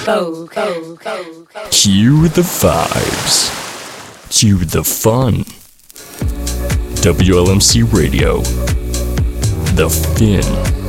Cue the vibes. Cue the fun. WLMC Radio. The Fin.